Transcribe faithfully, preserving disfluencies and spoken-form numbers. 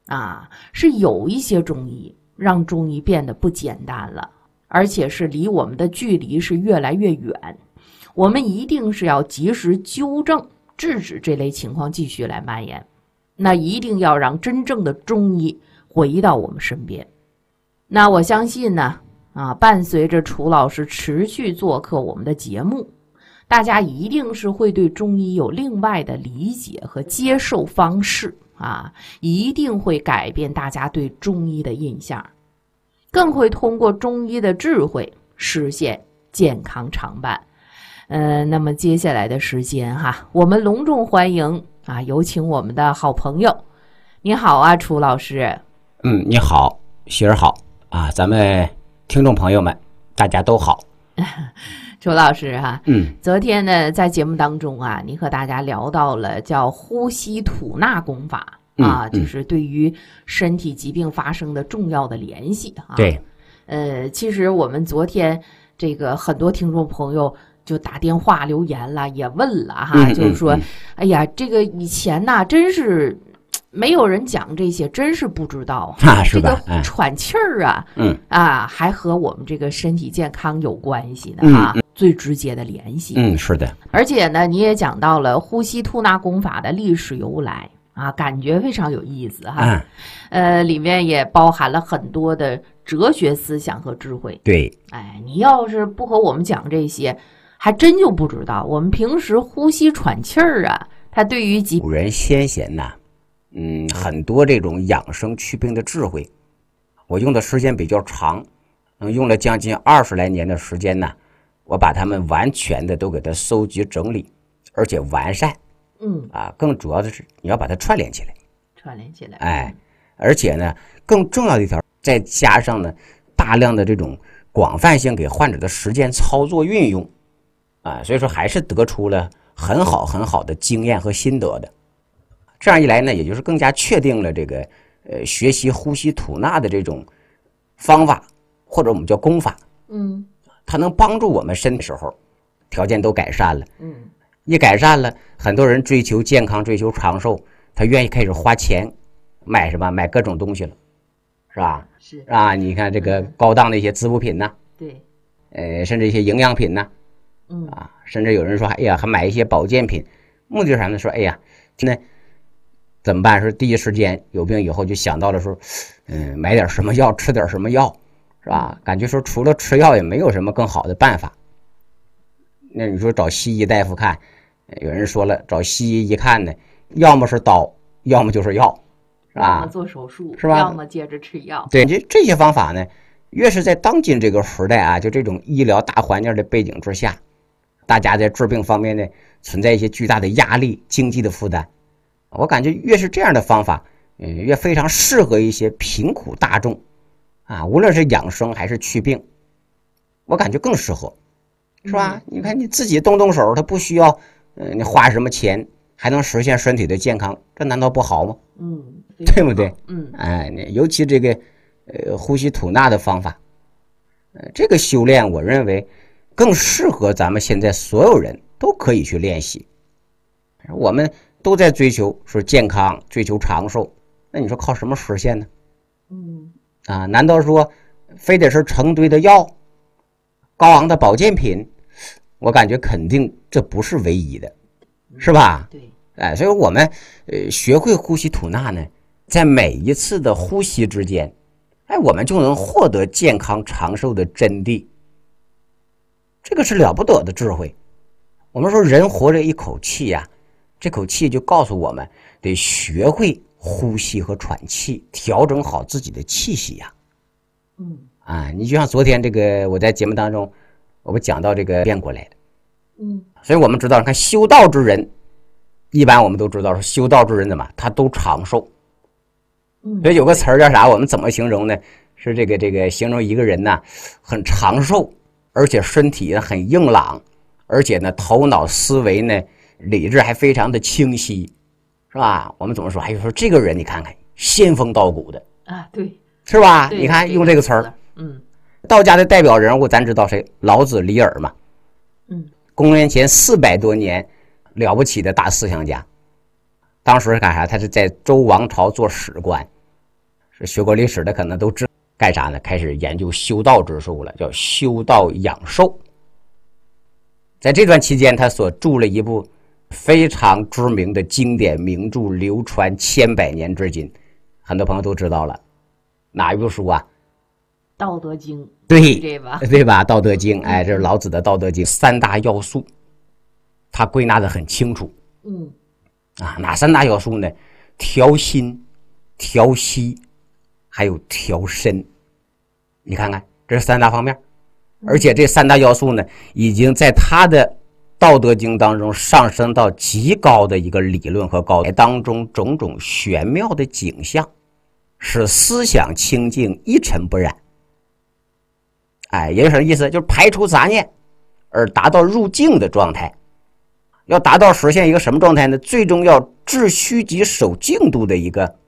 啊，是有一些中医让中医变得不简单了，而且是离我们的距离是越来越远。我们一定是要及时纠正，制止这类情况继续来蔓延。那一定要让真正的中医回到我们身边。那我相信呢，啊，伴随着楚老师持续做客我们的节目，大家一定是会对中医有另外的理解和接受方式啊，一定会改变大家对中医的印象，更会通过中医的智慧实现健康常伴。呃，那么接下来的时间哈，我们隆重欢迎啊，有请我们的好朋友。你好啊，楚老师。 嗯，你好，喜儿好啊，咱们听众朋友们大家都好。 楚老师哈、啊， 嗯， 昨天呢在节目当中啊，你和大家聊到了叫呼吸吐纳功法、嗯、啊，就是对于身体疾病发生的重要的联系啊。 对， 呃，其实我们昨天这个很多听众朋友就打电话留言了，也问了哈， 嗯、 就是说、 嗯嗯， 哎呀，这个以前呐，真是没有人讲这些，真是不知道啊，是吧？ 这个喘气儿啊， 嗯啊，还和我们这个身体健康有关系呢哈、嗯嗯，最直接的联系。 嗯，是的。 而且呢，你也讲到了呼吸吐纳功法的历史由来啊，感觉非常有意思哈。 嗯， 呃，里面也包含了很多的哲学思想和智慧。 对， 哎，你要是不和我们讲这些，还真就不知道。我们平时呼吸喘气儿啊，它对于疾古人先贤呐，嗯，很多这种养生祛病的智慧，我用的时间比较长，嗯，用了将近二十来年的时间呢，我把它们完全的都给它收集整理，而且完善。 嗯啊，更主要的是你要把它串联起来， 串联起来。 哎，而且呢，更重要的一条，再加上呢大量的这种广泛性给患者的实践操作运用，啊，所以说还是得出了很好很好的经验和心得的。这样一来呢，也就是更加确定了这个呃学习呼吸吐纳的这种方法，或者我们叫功法， 嗯， 它能帮助我们身体时候条件都改善了， 嗯， 一改善了，很多人追求健康、追求长寿，他愿意开始花钱买什么买各种东西了，是吧？ 是啊，你看这个高档的一些滋补品呐、啊， 对， 呃，甚至一些营养品呐、啊， 嗯啊，甚至有人说，哎呀，还买一些保健品，目的是啥呢？说，哎呀，现在怎么办？说第一时间有病以后就想到了说，嗯，买点什么药，吃点什么药，是吧？感觉说除了吃药也没有什么更好的办法。那你说找西医大夫看，有人说了，找西医一看呢，要么是刀，要么就是药，是吧？ 要么做手术， 是吧？ 要么接着吃药。 对，这这些方法呢，越是在当今这个时代啊，就这种医疗大环境的背景之下，大家在治病方面呢存在一些巨大的压力、经济的负担。我感觉越是这样的方法，嗯，越非常适合一些贫苦大众，啊，无论是养生还是祛病，我感觉更适合。是吧？ 嗯、 你看你自己动动手，他不需要，嗯、呃，你花什么钱，还能实现身体的健康，这难道不好吗？ 嗯， 对不对？ 嗯， 哎，尤其这个，呃，呼吸吐纳的方法，呃，这个修炼，我认为更适合咱们现在所有人都可以去练习。我们都在追求说健康，追求长寿，那你说靠什么实现呢？ 嗯， 啊，难道说非得是成堆的药？高昂的保健品，我感觉肯定这不是唯一的，是吧？ 对， 哎，所以我们呃学会呼吸吐纳呢，在每一次的呼吸之间，哎，我们就能获得健康长寿的真谛。这个是了不得的智慧。我们说人活着一口气呀、啊，这口气就告诉我们得学会呼吸和喘气，调整好自己的气息呀、 啊。嗯。 啊，你就像昨天这个我在节目当中，我们讲到这个变过来的， 嗯， 所以我们知道，看修道之人，一般我们都知道说修道之人怎么，他都长寿。 嗯， 所以有个词儿叫啥？我们怎么形容呢？是这个这个形容一个人呢，很长寿，而且身体很硬朗，而且呢头脑思维呢理智还非常的清晰，是吧？我们怎么说？还有说这个人你看看仙风道骨的啊，对。 是吧？你看用这个词儿， 嗯， 道家的代表人物咱知道谁？老子、李耳嘛， 嗯， 公元前四百多年，了不起的大思想家。当时干啥？他是在周王朝做史官， 是学过历史的可能都知道干啥呢？开始研究修道之术了，叫修道养寿。在这段期间，他所著了一部非常知名的经典名著，流传千百年至今，很多朋友都知道了。哪一部书啊？ 道德经。 对， 这吧？ 对吧？道德经，哎，这是老子的道德经三大要素，他归纳的很清楚。 嗯， 啊，哪三大要素呢？调心、调息，还有调身。你看看，这是三大方面。而且这三大要素呢，已经在他的《道德经》当中上升到极高的一个理论和高度当中，种种玄妙的景象，使思想清净，一尘不染。哎，也有什么意思？就是排除杂念，而达到入静的状态。要达到实现一个什么状态呢？最终要致虚极守静度的一个